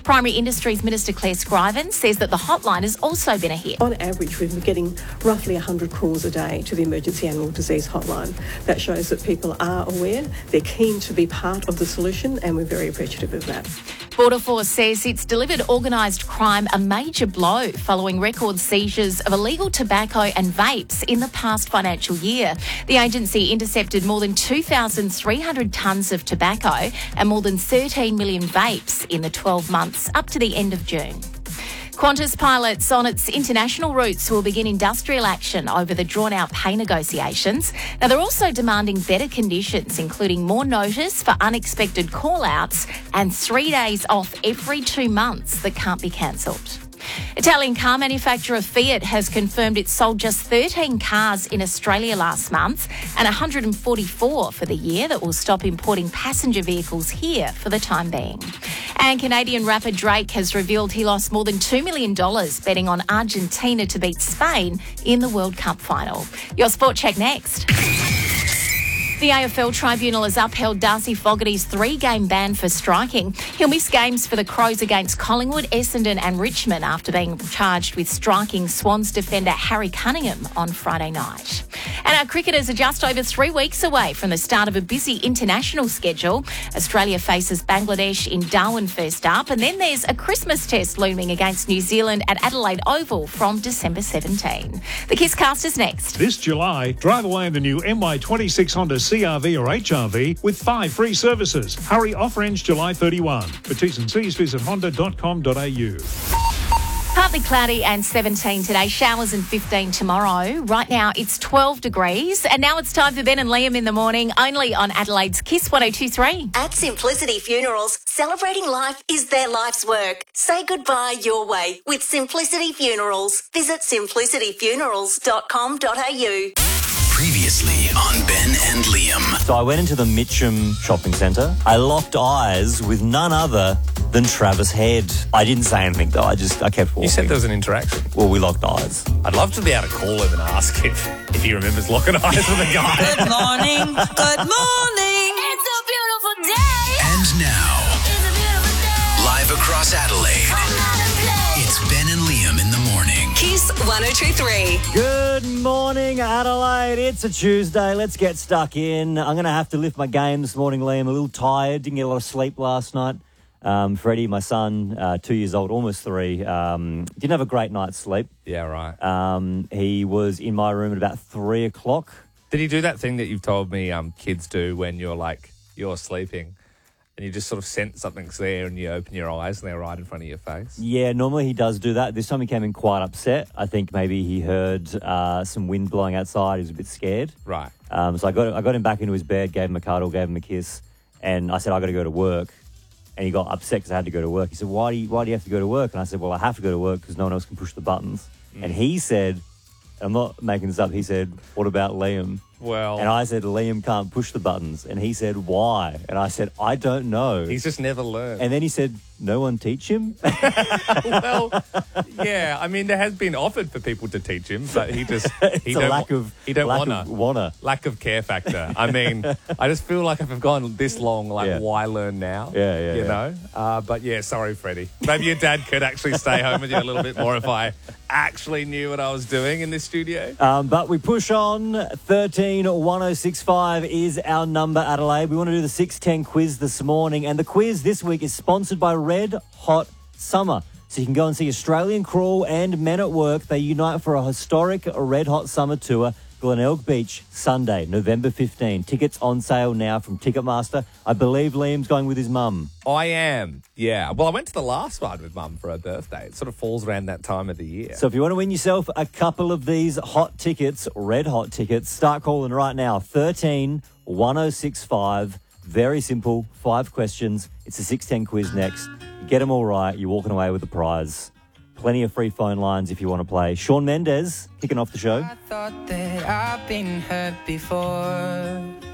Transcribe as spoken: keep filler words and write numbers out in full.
Primary Industries Minister Claire Scriven says that the hotline has also been a hit. On average, we've been getting roughly one hundred calls a day to the Emergency Animal Disease Hotline. That shows that people are aware, they're keen to be part of the solution, and we're very appreciative of that. Border Force says it's delivered organised crime a major blow following record seizures of illegal tobacco and vapes in the past financial year. The agency intercepted more than two thousand three hundred tonnes of tobacco and more than thirteen million vapes in the twelve months up to the end of June. Qantas pilots on its international routes will begin industrial action over the drawn-out pay negotiations. Now, they're also demanding better conditions, including more notice for unexpected call-outs and three days off every two months that can't be cancelled. Italian car manufacturer Fiat has confirmed it sold just thirteen cars in Australia last month and one hundred forty-four for the year that will stop importing passenger vehicles here for the time being. And Canadian rapper Drake has revealed he lost more than two million dollars betting on Argentina to beat Spain in the World Cup final. Your Sport Check next. The A F L Tribunal has upheld Darcy Fogarty's three-game ban for striking. He'll miss games for the Crows against Collingwood, Essendon and Richmond after being charged with striking Swans defender Harry Cunningham on Friday night. And our cricketers are just over three weeks away from the start of a busy international schedule. Australia faces Bangladesh in Darwin first up, and then there's a Christmas test looming against New Zealand at Adelaide Oval from December seventeenth. The Kiss Cast is next. This July, drive away in the new M Y twenty-six Honda C R V or H R V with five free services. Hurry, offer ends July thirty-first. For T's and C's, visit honda dot com dot a u. Partly cloudy and seventeen today, showers and fifteen tomorrow. Right now it's twelve degrees, and now it's time for Ben and Liam in the morning, only on Adelaide's Kiss one oh two three. At Simplicity Funerals, celebrating life is their life's work. Say goodbye your way with Simplicity Funerals. Visit simplicity funerals dot com dot a u. Previously on Ben and Liam. So I went into the Mitcham shopping centre. I locked eyes with none other than Travis Head. I didn't say anything though. I just I kept walking. You said there was an interaction. Well, we locked eyes. I'd love to be able to call him and ask if, if he remembers locking eyes with a guy. Good morning. Good morning. It's a beautiful day. And now, It's a beautiful day. live across Adelaide, it's Ben and Liam in the morning. Kiss one oh two three. Good morning, Adelaide. It's a Tuesday. Let's get stuck in. I'm going to have to lift my game this morning, Liam. A little tired. Didn't get a lot of sleep last night. Um, Freddie, my son, uh, two years old, almost three, um, didn't have a great night's sleep. Yeah, right. Um, he was in my room at about three o'clock. Did he do that thing that you've told me um, kids do when you're like, you're sleeping and you just sort of sense something's there and you open your eyes and they're right in front of your face? Yeah, normally he does do that. This time he came in quite upset. I think maybe he heard uh, some wind blowing outside. He was a bit scared. Right. Um, so I got I got him back into his bed, gave him a cuddle, gave him a kiss, and I said, I got to go to work. And he got upset because I had to go to work. He said, why do you, why do you have to go to work? And I said, well, I have to go to work because no one else can push the buttons. Mm. And he said, I'm not making this up, he said, what about Liam? Well... And I said, Liam can't push the buttons. And he said, why? And I said, I don't know. He's just never learned. And then he said, no one teach him? Well, yeah. I mean, there has been offered for people to teach him, but he just... it's he a don't, lack of he don't lack wanna. Of wanna. Lack of care factor. I mean, I just feel like if I've gone this long, like, Yeah. why learn now? Yeah, yeah, You yeah. know? Uh, but yeah, sorry, Freddie. Maybe your dad could actually stay home with you a little bit more if I actually knew what I was doing in this studio. Um, but we push on. thirteen one oh six five is our number, Adelaide. We want to do the six ten quiz this morning. And the quiz this week is sponsored by Red Hot Summer. So you can go and see Australian Crawl and Men at Work. They unite for a historic Red Hot Summer tour. Glenelg Beach, Sunday, November fifteenth. Tickets on sale now from Ticketmaster. I believe Liam's going with his mum. I am, yeah. Well, I went to the last one with Mum for her birthday. It sort of falls around that time of the year. So if you want to win yourself a couple of these hot tickets, red hot tickets, start calling right now. thirteen one oh six five. Very simple. Five questions. It's a six ten quiz next. You get them all right, you're walking away with the prize. Plenty of free phone lines if you want to play. Shawn Mendes kicking off the show. I thought that I've been hurt before.